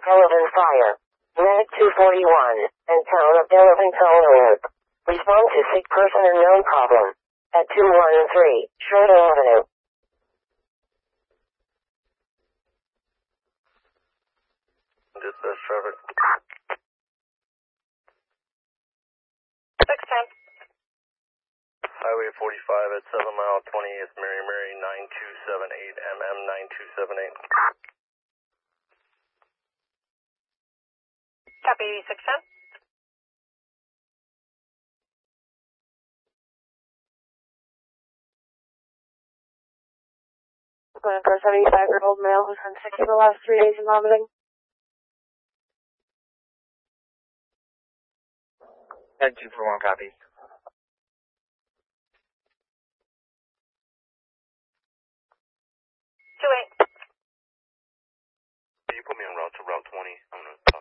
Delavan Fire. Medic 241, and town of Delavan Alert. Respond to sick person and known problem. At 213, Schroeder Avenue. Dispatch traffic. 610. Highway 45 at 7 mile 20, it's Mary Mary 9278, MM 9278. Copy 610. Going for a 75-year-old male who's been sick for the last 3 days and vomiting. 241 copy. Two eight. You put me on route to route 20. I'm gonna